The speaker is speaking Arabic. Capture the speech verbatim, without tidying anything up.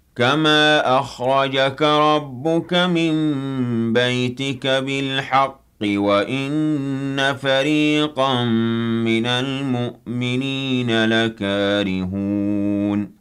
كَمَا أَخْرَجَكَ رَبُّكَ مِن بَيْتِكَ بِالْحَقِّ وَإِنَّ فَرِيقًا مِّنَ الْمُؤْمِنِينَ لَكَارِهُونَ